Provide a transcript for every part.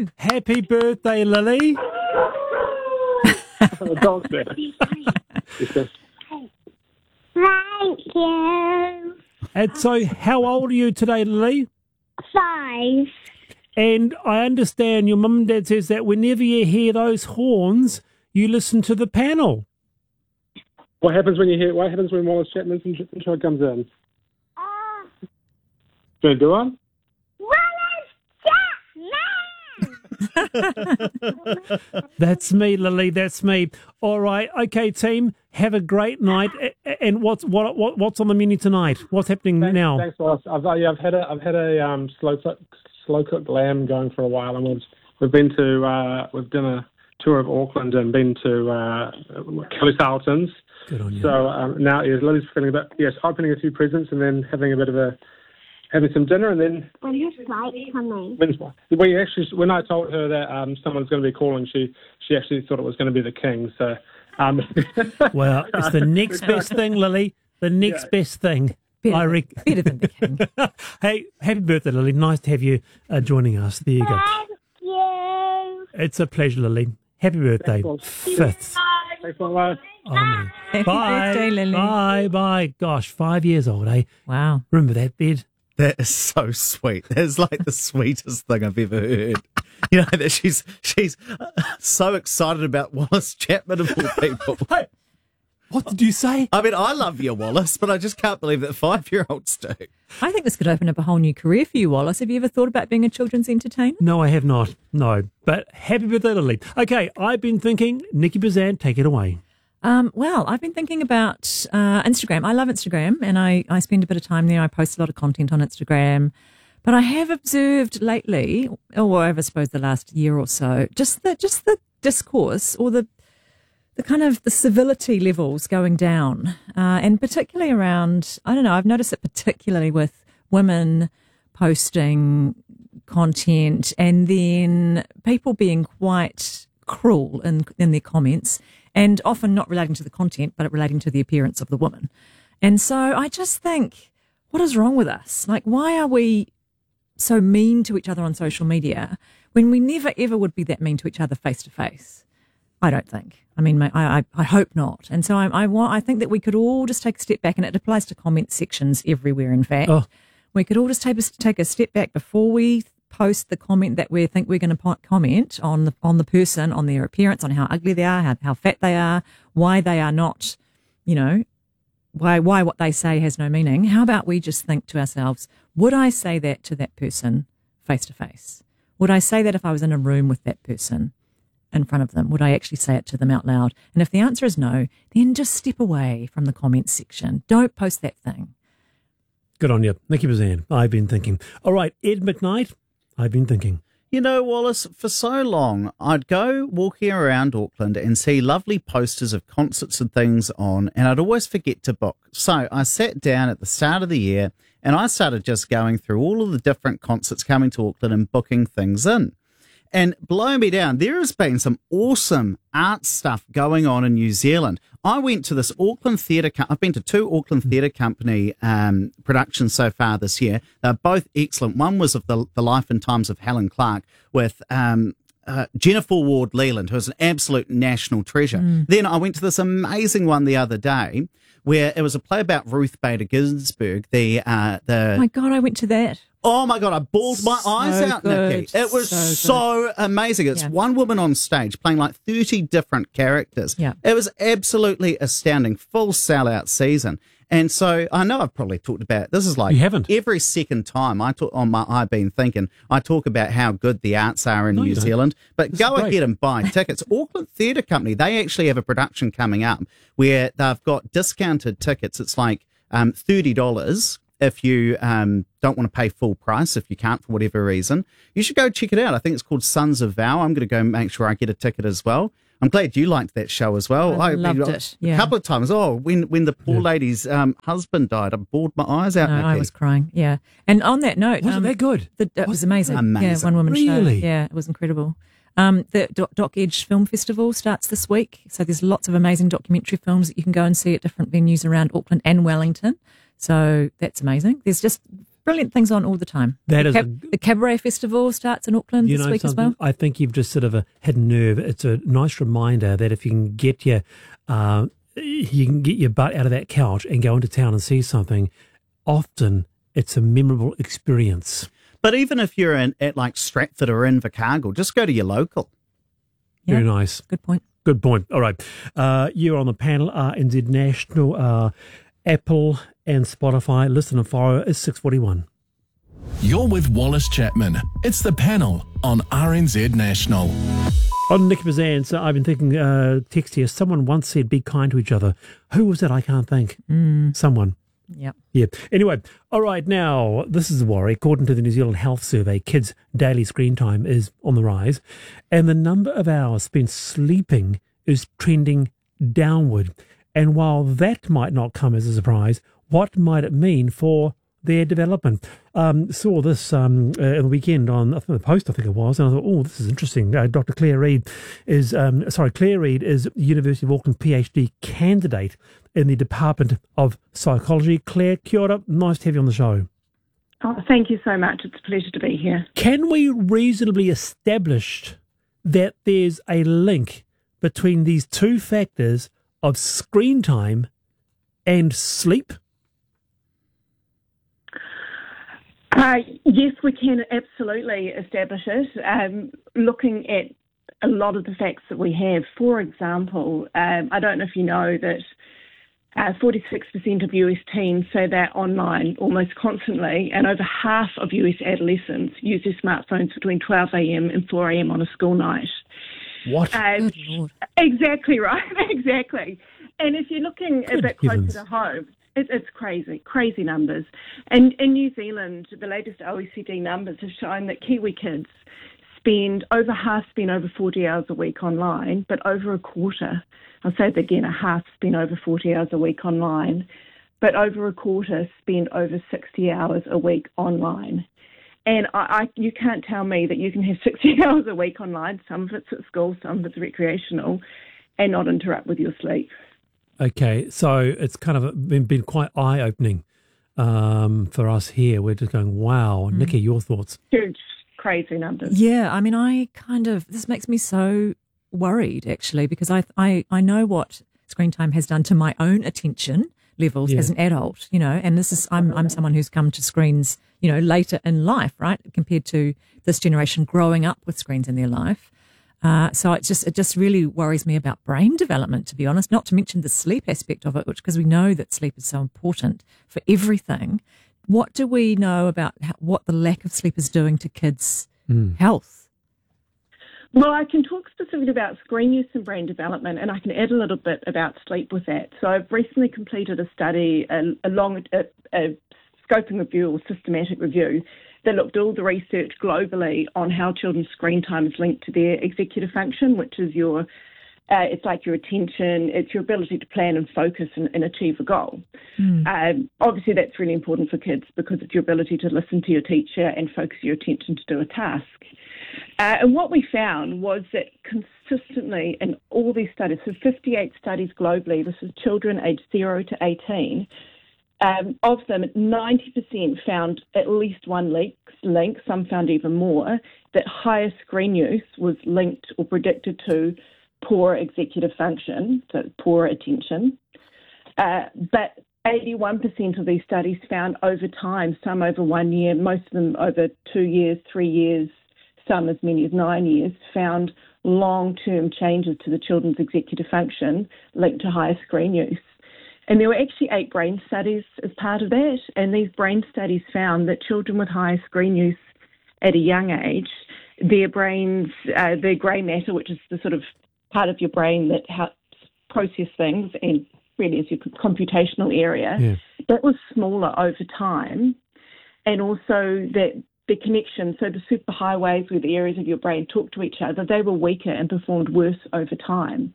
Happy birthday, Lily. The dog's there. It's just, Thank you. And so, how old are you today, Lily? 5. And I understand your mum and dad says that whenever you hear those horns, you listen to the panel. what happens when Wallace Chapman's intro comes in? Do you do one? That's me, Lily. That's me. All right, okay, team. Have a great night. And what's on the menu tonight? What's happening now? Thanks, Wallace. I've had a slow cooked lamb going for a while, and we've done a tour of Auckland and been to Kelly Sarleton's. Good on you. So now Lily's feeling opening a few presents and then having some dinner, and then When is flight coming? when I told her that someone's going to be calling, she actually thought it was going to be the king. So, Well, it's the next best thing, Lily. The next best thing. Better than the king. Hey, happy birthday, Lily. Nice to have you joining us. There you go. Thank you. It's a pleasure, Lily. Happy birthday. Thanks, 5th. thanks a lot. Oh, man. Happy Bye. birthday, Lily. Bye. Gosh, 5 years old, eh? Wow. Remember that bed? That is so sweet. That's like the sweetest thing I've ever heard. You know, that she's so excited about Wallace Chapman of all people. Hey, what did you say? I mean, I love you, Wallace, but I just can't believe that 5-year-olds do. I think this could open up a whole new career for you, Wallace. Have you ever thought about being a children's entertainer? No, I have not. No. But happy birthday, Lily. Okay, I've been thinking, Nikki Bazan, take it away. Well, I've been thinking about Instagram. I love Instagram, and I spend a bit of time there. I post a lot of content on Instagram. But I have observed lately, or I suppose the last year or so, just the discourse or the kind of the civility levels going down, and particularly around, I don't know, I've noticed it particularly with women posting content and then people being quite cruel in their comments, and often not relating to the content, but relating to the appearance of the woman. And so I just think, what is wrong with us? Like, why are we so mean to each other on social media when we never, ever would be that mean to each other face to face? I don't think. I mean, I hope not. And so I think that we could all just take a step back, and it applies to comment sections everywhere, in fact. Oh. We could all just take a step back before we post the comment that we think we're going to comment on the person, on their appearance, on how ugly they are, how fat they are, why they are not, why what they say has no meaning. How about we just think to ourselves, would I say that to that person face to face? Would I say that if I was in a room with that person in front of them? Would I actually say it to them out loud? And if the answer is no, then just step away from the comments section. Don't post that thing. Good on you. Nikki Bazan, I've been thinking. All right, Ed McKnight, I've been thinking. You know, Wallace, for so long, I'd go walking around Auckland and see lovely posters of concerts and things on, and I'd always forget to book. So I sat down at the start of the year and I started just going through all of the different concerts coming to Auckland and booking things in. And blow me down, there has been some awesome art stuff going on in New Zealand. I went to this Auckland Theatre I've been to 2 Auckland Theatre Company productions so far this year. They're both excellent. One was of the Life and Times of Helen Clark with Jennifer Ward Leland, who's an absolute national treasure. Then I went to this amazing one the other day where it was a play about Ruth Bader Ginsburg. Oh my God, I went to that. Oh my God, I bawled my eyes out, good. Nikki. It was so amazing. It's one woman on stage playing like 30 different characters. Yeah. It was absolutely astounding. Full sellout season. And so I know I've probably talked about it. This is like You haven't. every second time I talk on my I've Been Thinking, I talk about how good the arts are in New Zealand. But go ahead and buy tickets. Auckland Theatre Company, they actually have a production coming up where they've got discounted tickets. It's like $30 if you don't want to pay full price, if you can't for whatever reason. You should go check it out. I think it's called Sons of Vow. I'm going to go make sure I get a ticket as well. I'm glad you liked that show as well. I loved it. Yeah. A couple of times. Oh, when the poor lady's husband died, I bawled my eyes out. No, Nikki. I was crying. Yeah. And on that note, Wasn't that good? It was amazing. Amazing. Yeah, one woman Really? show. Yeah, it was incredible. The Doc Edge Film Festival starts this week, so there's lots of amazing documentary films that you can go and see at different venues around Auckland and Wellington. So that's amazing. There's just Brilliant things on all the time. That is The Cabaret Festival starts in Auckland this week as well. I think you've just sort of hit a nerve. It's a nice reminder that if you can get your butt out of that couch and go into town and see something, often it's a memorable experience. But even if you're at like Stratford or Invercargill, just go to your local. Yeah. Very nice. Good point. Good point. All right. You're on the panel, NZ National, Apple and Spotify. Listen and follow is 6:41. You're with Wallace Chapman. It's the panel on RNZ National. On Nicky Bazan, I've been thinking, text here, someone once said be kind to each other. Who was that? I can't think. Someone. Yep. Yeah. Anyway, all right, now, this is a worry. According to the New Zealand Health Survey, kids' daily screen time is on the rise, and the number of hours spent sleeping is trending downward. And while that might not come as a surprise, what might it mean for their development? Saw this in the weekend on the Post, I think it was, and I thought, oh, this is interesting. Dr. Claire Reid is University of Auckland PhD candidate in the Department of Psychology. Claire, kia ora, nice to have you on the show. Oh, thank you so much. It's a pleasure to be here. Can we reasonably establish that there's a link between these two factors of screen time and sleep? Yes, we can absolutely establish it. Looking at a lot of the facts that we have, for example, I don't know if you know that 46% of US teens say they're online almost constantly, and over half of US adolescents use their smartphones between 12 a.m. and 4 a.m. on a school night. What? Good Lord. Exactly right, exactly. And if you're looking a bit closer heavens. to home, it's crazy numbers. And in New Zealand, the latest OECD numbers have shown that Kiwi kids spend over 40 hours a week online, but over a quarter, I'll say that again, a half spend over 40 hours a week online, but over a quarter spend over 60 hours a week online. And you can't tell me that you can have 60 hours a week online, some of it's at school, some of it's recreational, and not interrupt with your sleep. Okay, so it's kind of been quite eye-opening for us here. We're just going, wow. Nikki, your thoughts? Huge, crazy numbers. Yeah, I mean, this makes me so worried, actually, because I know what screen time has done to my own attention levels as an adult, and this is, I'm someone who's come to screens, later in life, right, compared to this generation growing up with screens in their life. So it just really worries me about brain development, to be honest, not to mention the sleep aspect of it, because we know that sleep is so important for everything. What do we know about what the lack of sleep is doing to kids' health? Well, I can talk specifically about screen use and brain development, and I can add a little bit about sleep with that. So I've recently completed a study, a scoping review or systematic review, that looked at all the research globally on how children's screen time is linked to their executive function, which is it's like your attention, it's your ability to plan and focus and achieve a goal. Obviously, that's really important for kids because it's your ability to listen to your teacher and focus your attention to do a task. And what we found was that consistently in all these studies, so 58 studies globally, this is children aged 0 to 18, of them, 90% found at least one link, some found even more, that higher screen use was linked or predicted to poor executive function, so poor attention. But 81% of these studies found over time, some over 1 year, most of them over 2 years, 3 years, some as many as 9 years, found long-term changes to the children's executive function linked to higher screen use. And there were actually 8 brain studies as part of that, and these brain studies found that children with higher screen use at a young age, their brains, their grey matter, which is the sort of part of your brain that helps process things and really is your computational area, that was smaller over time. And also that the connection, so the superhighways where the areas of your brain talk to each other, they were weaker and performed worse over time.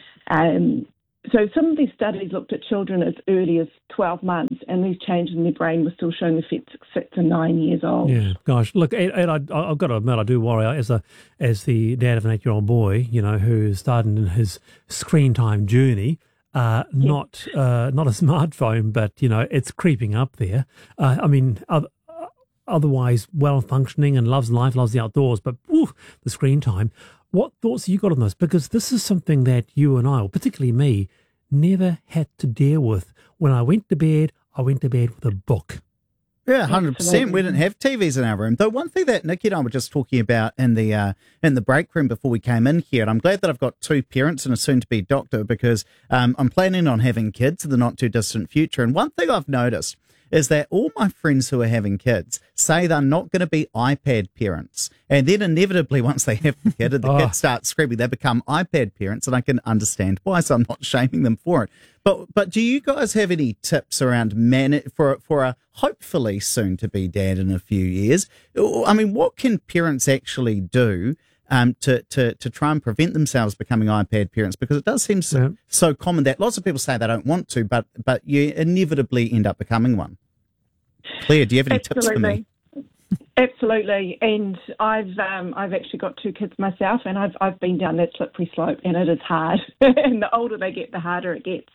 So some of these studies looked at children as early as 12 months, and these changes in their brain were still showing effects at 6 and 9 years old. Yeah, gosh, look, and I've got to admit, I do worry as the dad of an 8-year-old boy, who started in his screen time journey. Not a smartphone, but it's creeping up there. otherwise well functioning and loves life, loves the outdoors, but the screen time. What thoughts have you got on this? Because this is something that you and I, or particularly me, never had to deal with. When I went to bed with a book. Yeah, 100%. We didn't have TVs in our room. Though one thing that Nikki and I were just talking about in the break room before we came in here, and I'm glad that I've got two parents and a soon-to-be doctor, because I'm planning on having kids in the not-too-distant future. And one thing I've noticed is that all my friends who are having kids say they're not going to be iPad parents. And then inevitably, once they have the kid and the kid starts screaming, they become iPad parents, and I can understand why, so I'm not shaming them for it. But do you guys have any tips around for a hopefully soon-to-be dad in a few years? I mean, what can parents actually do to try and prevent themselves becoming iPad parents? Because it does seem so common that lots of people say they don't want to, but you inevitably end up becoming one. Claire, do you have any tips for me? Absolutely, and I've actually got two kids myself, and I've been down that slippery slope, and it is hard. And the older they get, the harder it gets.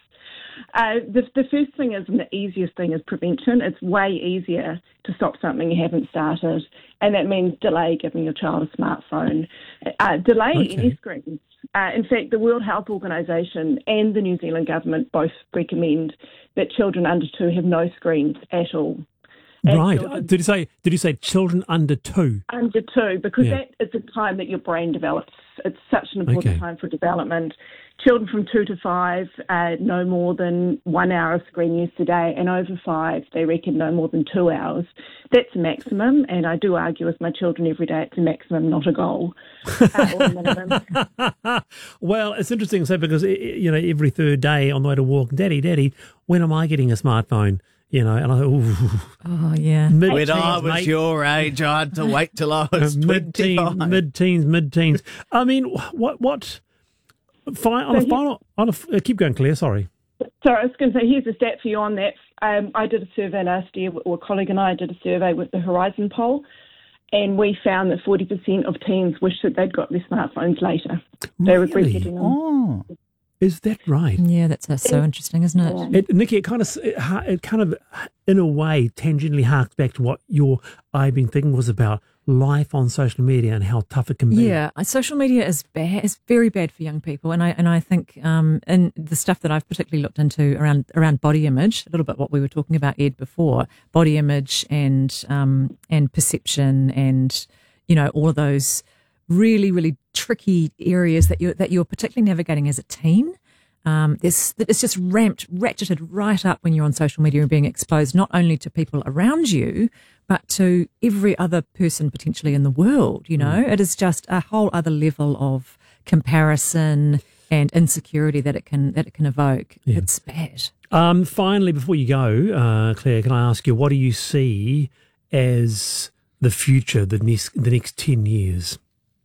The first thing is, and the easiest thing, is prevention. It's way easier to stop something you haven't started, and that means delay giving your child a smartphone, delay any screens. In fact, the World Health Organisation and the New Zealand government both recommend that children under 2 have no screens at all. Right. Did you say children under 2? Under 2, because that is the time that your brain develops. It's such an important time for development. Children from 2 to 5, no more than 1 hour of screen use a day, and over 5, they reckon no more than 2 hours. That's a maximum, and I do argue with my children every day it's a maximum, not a goal. Or a minimum. Well, it's interesting to say, because every third day on the way to walk, Daddy, when am I getting a smartphone? And I thought, oh yeah. When I was your age, I had to wait till I was 25. Mid-teens. I mean, what? Keep going, Claire. Sorry. Sorry, I was going to say, here's a stat for you on that. I did a survey last year, or a colleague and I did a survey with the Horizon poll, and we found that 40% of teens wish that they'd got their smartphones later. They regret getting them. Oh. Is that right? Yeah, that's so interesting, isn't it? Nikki, it kind of, in a way, tangentially harks back to what I've been thinking was about life on social media and how tough it can be. Yeah, social media is bad. It's very bad for young people, and I think in the stuff that I've particularly looked into around body image, a little bit what we were talking about, Ed, before, body image and perception, and all of those really, really tricky areas that you're particularly navigating as a teen. It's just ratcheted right up when you're on social media and being exposed not only to people around you, but to every other person potentially in the world. It is just a whole other level of comparison and insecurity that it can evoke. Yeah. It's bad. Finally, before you go, Claire, can I ask you, what do you see as the future, the next 10 years?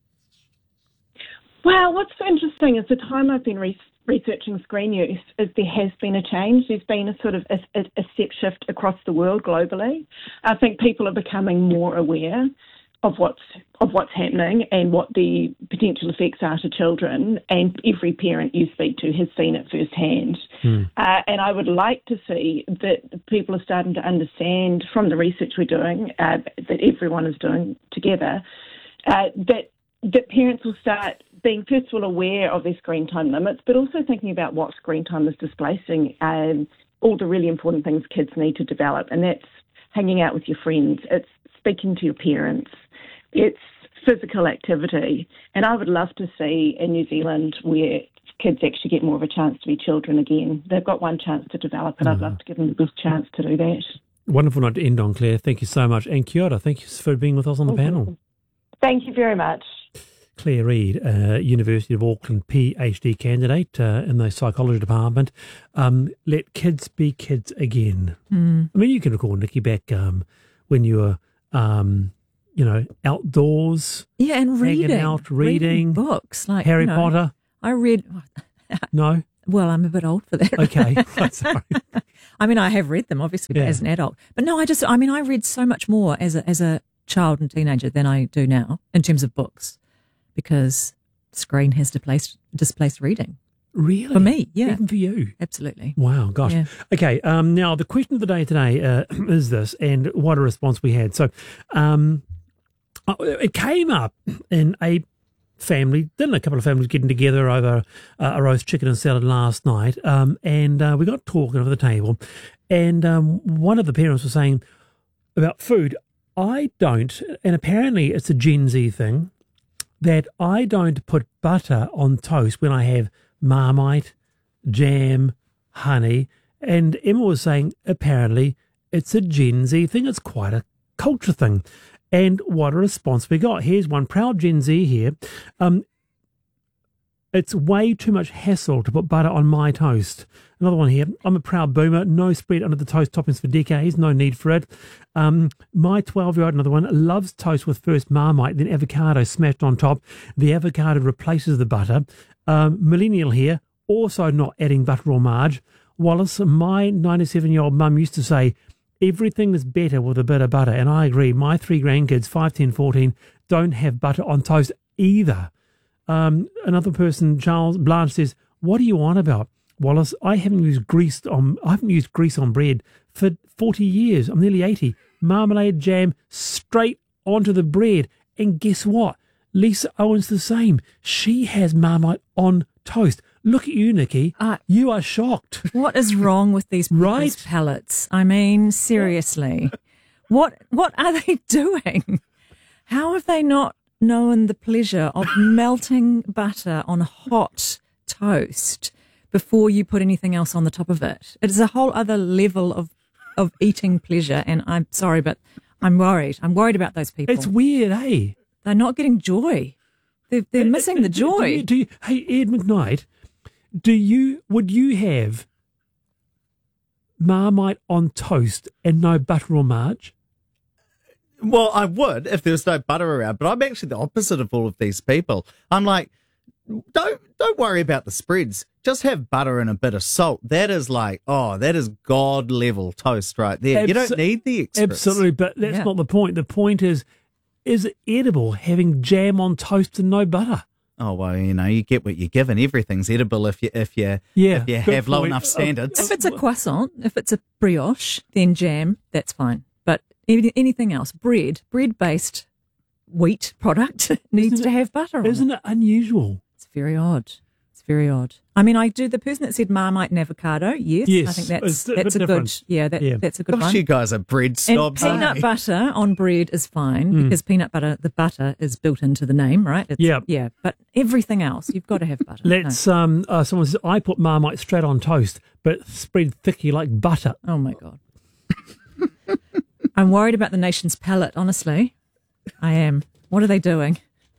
Well, what's so interesting is the time I've been researching screen use is there has been a change. There's been a sort of a step shift across the world globally. I think people are becoming more aware of what's happening and what the potential effects are to children, and every parent you speak to has seen it firsthand. And I would like to see that people are starting to understand from the research we're doing, that everyone is doing together, that parents will start being, first of all, aware of their screen time limits, but also thinking about what screen time is displacing all the really important things kids need to develop. And that's hanging out with your friends, it's speaking to your parents, it's physical activity. And I would love to see in New Zealand where kids actually get more of a chance to be children again. They've got one chance to develop, and I'd love to give them the best chance to do that. Wonderful note to end on, Claire. Thank you so much. And kia ora. Thank you for being with us on the panel. Thank you very much. Claire Reid, University of Auckland PhD candidate in the psychology department. Let kids be kids again. I mean, you can recall, Nikki, back when you were, outdoors. Yeah, and reading books like Harry Potter. I read. No. Well, I'm a bit old for that. Okay, sorry. I mean, I have read them obviously as an adult, but no, I read so much more as a child and teenager than I do now in terms of books, because screen has displaced reading. Really? For me, yeah. Even for you? Absolutely. Wow, gosh. Yeah. Okay, now the question of the day today is this, and what a response we had. So it came up in a family dinner, a couple of families getting together over a roast chicken and salad last night, and we got talking over the table, and one of the parents was saying about food, I don't, and apparently it's a Gen Z thing, that I don't put butter on toast when I have Marmite, jam, honey, and Emma was saying apparently it's a Gen Z thing. It's quite a culture thing. And what a response we got. Here's one proud Gen Z here. It's way too much hassle to put butter on my toast. Another one here. I'm a proud boomer. No spread under the toast toppings for decades. No need for it. My 12-year-old, another one, loves toast with first Marmite, then avocado smashed on top. The avocado replaces the butter. Millennial here, also not adding butter or marge. Wallace, my 97-year-old mum used to say, everything is better with a bit of butter. And I agree. My 3 grandkids, 5, 10, 14, don't have butter on toast either. Another person, Charles Blanche, says, what are you on about, Wallace? I haven't used grease on bread for 40 years. I'm nearly 80. Marmalade jam straight onto the bread. And guess what? Lisa Owen's the same. She has Marmite on toast. Look at you, Nikki. You are shocked. What is wrong with these people's Right? palates? I mean, seriously. What are they doing? How have they not known the pleasure of melting butter on hot toast before you put anything else on the top of it? It is a whole other level of eating pleasure, and I'm sorry, but I'm worried. I'm worried about those people. It's weird, eh? They're not getting joy. They're missing the joy. Hey, Ed McKnight, would you have Marmite on toast and no butter or marge? Well, I would if there was no butter around, but I'm actually the opposite of all of these people. I'm like, don't worry about the spreads. Just have butter and a bit of salt. That is that is God level toast right there. You don't need the extras. Absolutely, but that's not the point. The point is it edible having jam on toast and no butter? Oh, well, you get what you're given. Everything's edible if you have low enough standards. If it's a croissant, if it's a brioche, then jam, that's fine. But anything else, bread-based wheat product needs to have butter on it. Isn't it unusual? It's very odd. It's very odd. I mean, the person that said Marmite and avocado, yes. I think that's a good, that's a good Gosh, one. you guys are bread snobs. And peanut butter on bread is fine because peanut butter, the butter is built into the name, right? Yeah. But everything else, you've got to have butter. Someone says, I put Marmite straight on toast, but spread thicky like butter. Oh my God. I'm worried about the nation's palate, honestly. I am. What are they doing?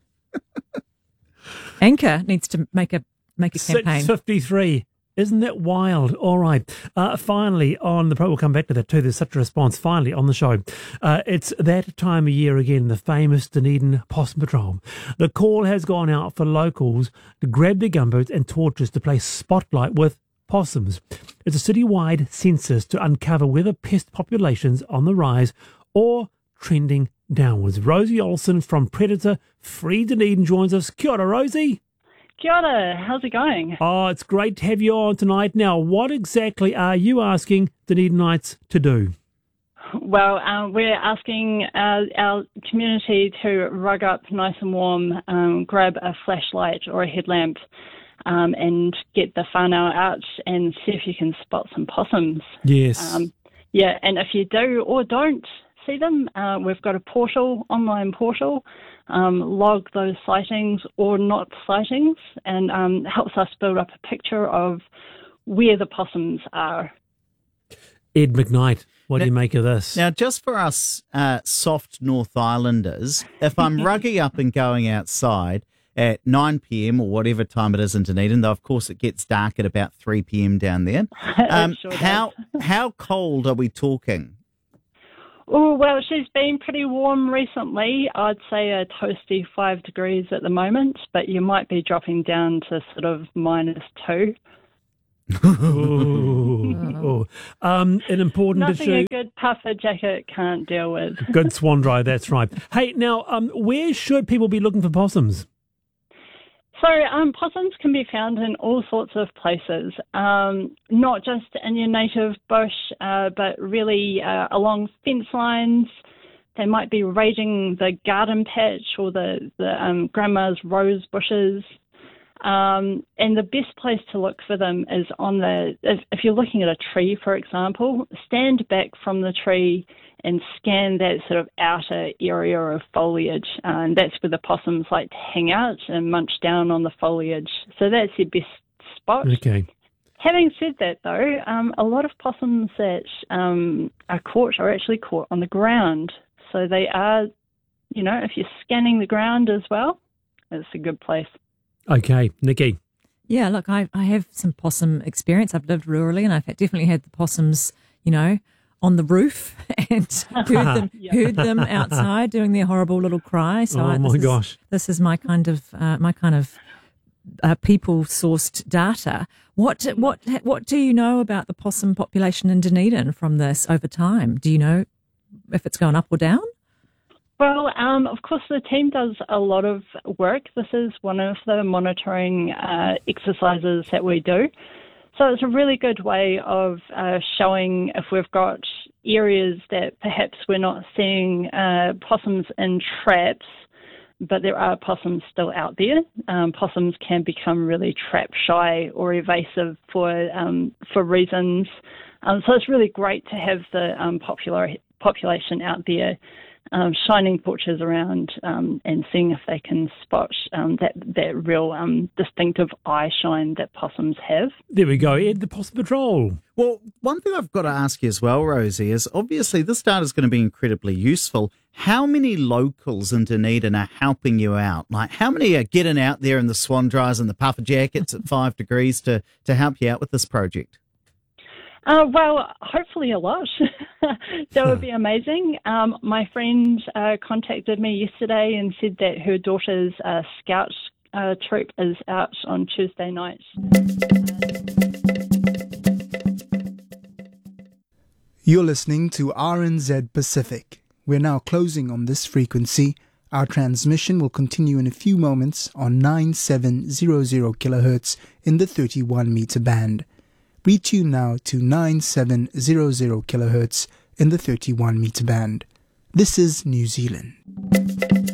Anchor needs to make a campaign. 6:53. Isn't that wild? All right. Finally, on the we'll come back to that too. There's such a response. Finally, on the show, it's that time of year again. The famous Dunedin Possum Patrol. The call has gone out for locals to grab their gumboots and torches to play spotlight with possums. It's a citywide census to uncover whether pest populations on the rise or trending downwards. Rosie Olsen from Predator Free Dunedin joins us. Kia ora, Rosie. Kia ora, how's it going? Oh, it's great to have you on tonight. Now, what exactly are you asking Dunedinites to do? Well, we're asking our community to rug up nice and warm, grab a flashlight or a headlamp, and get the whānau out and see if you can spot some possums. Yes. And if you do or don't see them, we've got a online portal, log those sightings or not sightings, and helps us build up a picture of where the possums are. Ed McKnight, what do you make of this? Now, just for us soft North Islanders, if I'm rugging up and going outside at 9 p.m. or whatever time it is in Dunedin, though of course it gets dark at about 3 p.m. down there, how cold are we talking? Oh, well, she's been pretty warm recently. I'd say a toasty 5 degrees at the moment, but you might be dropping down to sort of -2. Ooh. An important Nothing issue. a good puffer jacket can't deal with. Good swan dry, that's right. Hey, now, where should people be looking for possums? So possums can be found in all sorts of places, not just in your native bush, but really along fence lines. They might be raiding the garden patch or the grandma's rose bushes. And the best place to look for them is if you're looking at a tree, for example, stand back from the tree and scan that sort of outer area of foliage. And that's where the possums like to hang out and munch down on the foliage. So that's their best spot. Okay. Having said that, though, a lot of possums that are caught are actually caught on the ground. So they are, if you're scanning the ground as well, it's a good place. Okay, Nikki. Yeah, look, I have some possum experience. I've lived rurally, and I've definitely had the possums, on the roof and heard them outside doing their horrible little cry. So gosh, this is my kind of people-sourced data. What do you know about the possum population in Dunedin from this over time? Do you know if it's going up or down? Well, of course, the team does a lot of work. This is one of the monitoring exercises that we do. So it's a really good way of showing if we've got areas that perhaps we're not seeing possums in traps, but there are possums still out there. Possums can become really trap shy or evasive for reasons. So it's really great to have the population out there shining torches around and seeing if they can spot that real distinctive eye shine that possums have. There we go, Ed, the Possum Patrol. Well, one thing I've got to ask you as well, Rosie, is obviously this data is going to be incredibly useful. How many locals in Dunedin are helping you out? Like, how many are getting out there in the swan dries and the puffer jackets at 5 degrees to help you out with this project? Well, hopefully a lot. That would be amazing. My friend contacted me yesterday and said that her daughter's scout troop is out on Tuesday night. You're listening to RNZ Pacific. We're now closing on this frequency. Our transmission will continue in a few moments on 9700 kHz in the 31 meter band. Retune now to 9700 kHz in the 31 meter band. This is New Zealand.